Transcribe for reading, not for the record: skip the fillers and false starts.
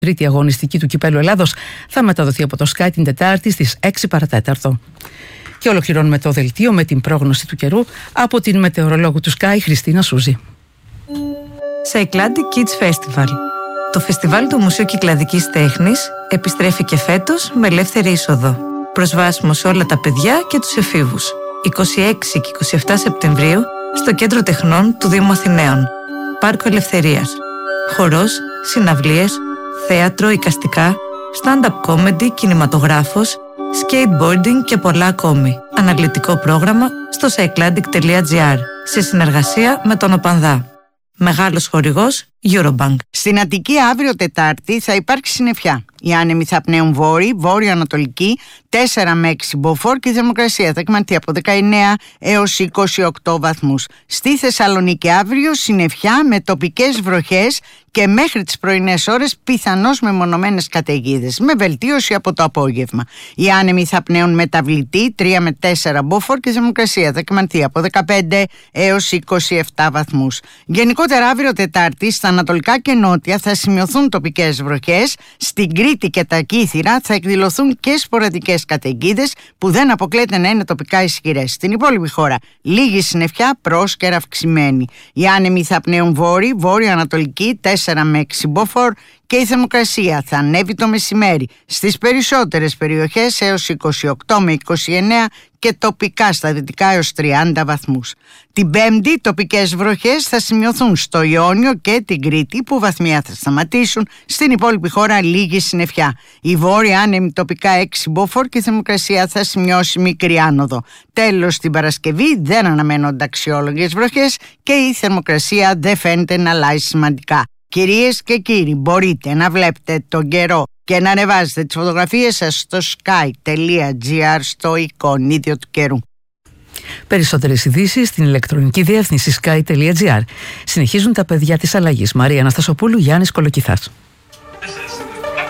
Τρίτη αγωνιστική του Κυπέλλου Ελλάδος θα μεταδοθεί από το Sky την Τετάρτη στις 6 παρατέταρτο. Και ολοκληρώνουμε το δελτίο με την πρόγνωση του καιρού από την μετεωρολόγου του Sky Χριστίνα Σούζη. Cycladic Kids Festival. Το φεστιβάλ του Μουσείου Κυκλαδικής Τέχνης επιστρέφει και φέτος με ελεύθερη είσοδο. Προσβάσιμο σε όλα τα παιδιά και τους εφήβους. 26 και 27 Σεπτεμβρίου στο Κέντρο Τεχνών του Δήμου Αθηναίων. Πάρκο Ελευθερίας. Χορός, συναυλίες, θέατρο, εικαστικά, stand-up comedy, κινηματογράφος, skateboarding και πολλά ακόμη. Αναλυτικό πρόγραμμα στο cycladic.gr σε συνεργασία με τον ΟΠΑΝΔΑ. Μεγάλος χορηγός Eurobank. Στην Αττική αύριο Τετάρτη θα υπάρξει συννεφιά. Οι άνεμοι θα πνέουν βόρειο-ανατολική 4 με 6 μποφόρ και η θερμοκρασία θα εκμανθεί από 19 έως 28 βαθμούς. Στη Θεσσαλονίκη αύριο συννεφιά με τοπικές βροχές και μέχρι τις πρωινές ώρες πιθανώς μεμονωμένες καταιγίδες, με βελτίωση από το απόγευμα. Οι άνεμοι θα πνέουν μεταβλητή 3 με 4 μποφόρ και η θερμοκρασία θα εκμανθεί από 15 έως 27 βαθμούς. Γενικότερα αύριο Τετάρτη στα ανατολικά και νότια θα σημειωθούν τοπικές βροχές, στην Κρήτη και τα Κύθυρα θα εκδηλωθούν και σποραδικές καταιγίδες που δεν αποκλείεται να είναι τοπικά ισχυρές. Στην υπόλοιπη χώρα λίγη συννεφιά, πρόσκαιρα αυξημένη. Οι άνεμοι θα πνέουν βόρειο-ανατολική 4 με 6 μποφόρ και η θερμοκρασία θα ανέβει το μεσημέρι στις περισσότερες περιοχές έως 28 με 29 και τοπικά στα δυτικά έως 30 βαθμούς. Την Πέμπτη τοπικές βροχές θα σημειωθούν στο Ιόνιο και την Κρήτη που βαθμία θα σταματήσουν, στην υπόλοιπη χώρα λίγη συννεφιά. Η βόρεια άνεμη τοπικά 6 μποφόρ και η θερμοκρασία θα σημειώσει μικρή άνοδο. Τέλος, την Παρασκευή δεν αναμένονται αξιόλογες βροχές και η θερμοκρασία δεν φαίνεται να αλλάζει σημαντικά. Κυρίες και κύριοι, μπορείτε να βλέπετε τον καιρό και να ανεβάζετε τις φωτογραφίες σας στο sky.gr στο εικονίδιο του καιρού. Περισσότερες ειδήσεις στην ηλεκτρονική διεύθυνση sky.gr. Συνεχίζουν τα παιδιά της αλλαγής. Μαρία Αναστασοπούλου, Γιάννης Κολοκυθάς.